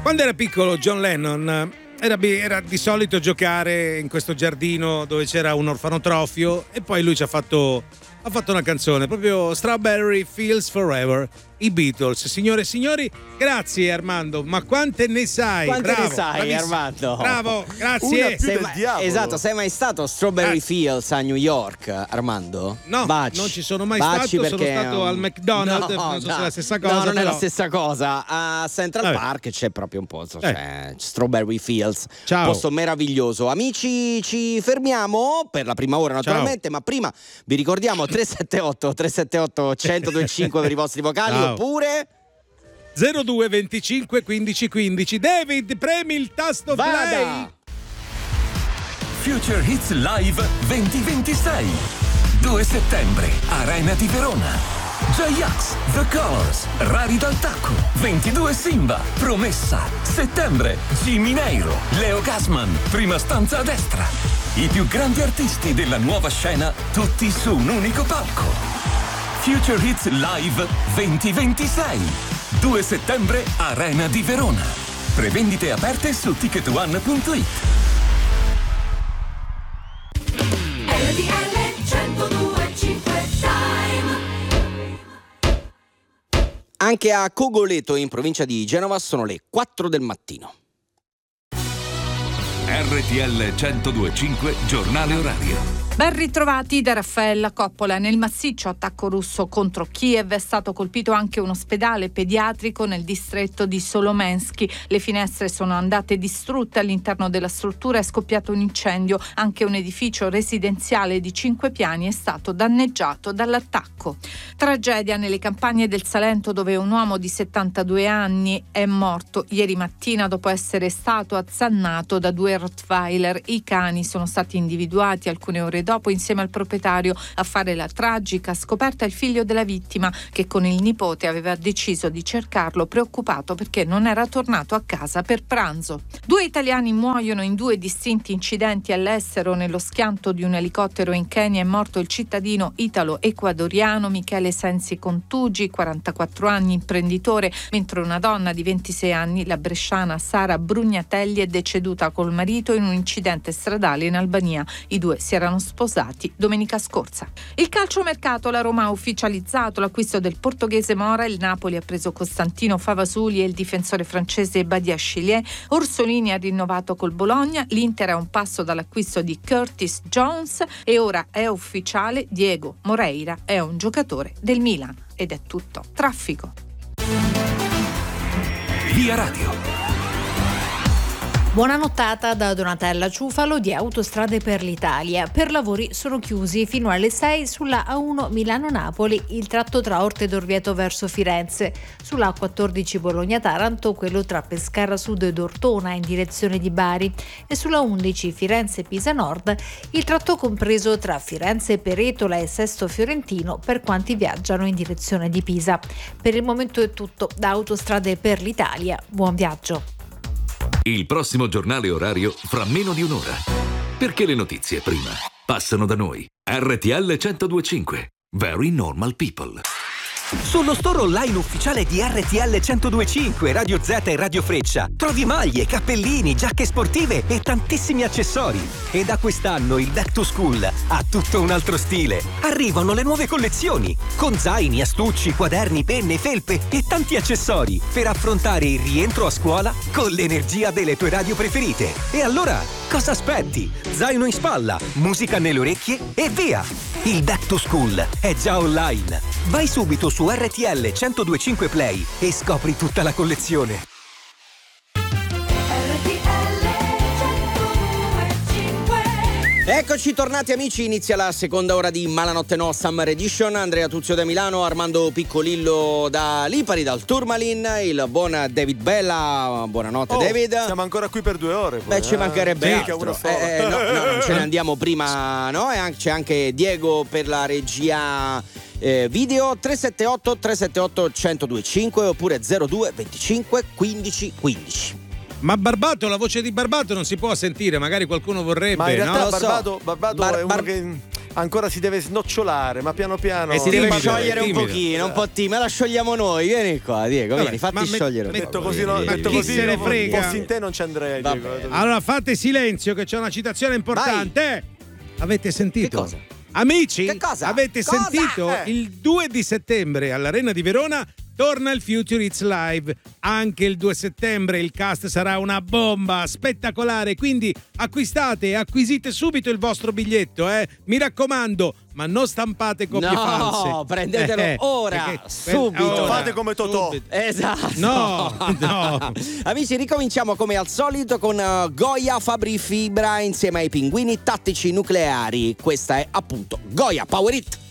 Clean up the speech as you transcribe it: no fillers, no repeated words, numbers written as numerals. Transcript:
Quando era piccolo John Lennon era di solito giocare in questo giardino dove c'era un orfanotrofio, e poi lui ha fatto una canzone, proprio Strawberry Fields Forever, i Beatles. Signore e signori, grazie Armando, ma quante ne sai? Quante bravo, ne sai, bravissimo. Armando? Bravo, grazie. Esatto, sei mai stato a Strawberry Fields a New York, Armando? No, Baci. non ci sono mai Baci stato, perché, sono stato al McDonald's, non so se è la stessa cosa. No, non però... è la stessa cosa. A Central Park c'è proprio un posto, c'è Strawberry Fields. Ciao. Posto meraviglioso. Amici, ci fermiamo per la prima ora naturalmente, ma prima vi ricordiamo 378 1025 per i vostri vocali. Ciao. Oppure 02 25 15 15. David, premi il tasto play. Future Hits Live 2026. 2 settembre, Arena di Verona. J-Ax, The Colors, Rari dal Tacco, 22 Simba, Promessa. Settembre, Jimmy Neiro, Leo Gasman, Prima stanza a destra. I più grandi artisti della nuova scena, tutti su un unico palco. Future Hits Live 2026. 2 settembre, Arena di Verona. Prevendite aperte su ticketone.it. RTL 102.5 Time. anche a Cogoleto in provincia di Genova sono le 4 del mattino. RTL 102.5 giornale orario. Ben ritrovati da Raffaella Coppola. Nel massiccio attacco russo contro Kiev è stato colpito anche un ospedale pediatrico nel distretto di Solomensky. Le finestre sono andate distrutte, all'interno della struttura è scoppiato un incendio. Anche un edificio residenziale di 5 piani è stato danneggiato dall'attacco. Tragedia nelle campagne del Salento, dove un uomo di 72 anni è morto ieri mattina dopo essere stato azzannato da 2 Rottweiler. I cani sono stati individuati alcune ore dopo insieme al proprietario. A fare la tragica scoperta il figlio della vittima, che con il nipote aveva deciso di cercarlo, preoccupato perché non era tornato a casa per pranzo. 2 italiani muoiono in 2 distinti incidenti all'estero. Nello schianto di un elicottero in Kenya è morto il cittadino italo-ecuadoriano Michele Sensi Contugi, 44 anni, imprenditore, mentre una donna di 26 anni, la bresciana Sara Brugnatelli, è deceduta col marito in un incidente stradale in Albania. I 2 si erano sposati domenica scorsa. Il calciomercato, la Roma ha ufficializzato l'acquisto del portoghese Mora, il Napoli ha preso Costantino Favasuli e il difensore francese Badiashile, Orsolini ha rinnovato col Bologna, l'Inter è a un passo dall'acquisto di Curtis Jones e ora è ufficiale, Diego Moreira è un giocatore del Milan. Ed è tutto. Traffico. Via Radio. Buona nottata da Donatella Ciufalo di Autostrade per l'Italia. Per lavori sono chiusi fino alle 6 sulla A1 Milano-Napoli il tratto tra Orte d'Orvieto verso Firenze, sulla A14 Bologna-Taranto quello tra Pescara Sud ed Ortona in direzione di Bari e sulla 11 Firenze-Pisa Nord il tratto compreso tra Firenze Peretola e Sesto Fiorentino per quanti viaggiano in direzione di Pisa. Per il momento è tutto da Autostrade per l'Italia. Buon viaggio. Il prossimo giornale orario fra meno di un'ora. Perché le notizie prima passano da noi. RTL 102.5. Very normal people. Sullo store online ufficiale di RTL 102.5, Radio Z e Radio Freccia trovi maglie, cappellini, giacche sportive e tantissimi accessori. E da quest'anno il Back to School ha tutto un altro stile. Arrivano le nuove collezioni con zaini, astucci, quaderni, penne, felpe e tanti accessori per affrontare il rientro a scuola con l'energia delle tue radio preferite. E allora, cosa aspetti? Zaino in spalla, musica nelle orecchie e via! Il Back to School è già online. Vai subito su RTL 102.5 Play e scopri tutta la collezione. Eccoci tornati amici, inizia la seconda ora di Malanotte No Summer Edition. Andrea Tuzio da Milano, Armando Piccolillo da Lipari, dal Tourmalin, il buon David Bella. Buonanotte David. Siamo ancora qui per 2 ore. Beh, ci mancherebbe altro. No, non ce ne andiamo prima, no? E c'è anche Diego per la regia video. 378 1025 oppure 02 25 15 15. Ma Barbato, la voce di Barbato non si può sentire, magari qualcuno vorrebbe. Ma in realtà no? Barbato è uno che ancora si deve snocciolare, ma piano piano. E si deve Timido, sciogliere un timido. pochino, un po' timido. La sciogliamo noi, vieni qua, Diego, vieni, ma fatti sciogliere un po'. Metto così, Vieni, chi se ne frega? Fossi in te non ci andrei, Va Diego. bene. Allora fate silenzio che c'è una citazione importante. Avete sentito? Che cosa? Amici, Che cosa? avete Cosa? sentito? Il 2 di settembre all'Arena di Verona torna il Future Hits Live. Anche il 2 settembre il cast sarà una bomba spettacolare, quindi acquisite subito il vostro biglietto, mi raccomando, ma non stampate copie false. No, prendetelo ora, subito. Fate come Totò. Subito. Esatto. No. Amici, ricominciamo come al solito con Goya, Fabri Fibra insieme ai Pinguini Tattici Nucleari. Questa è appunto Goya Power It.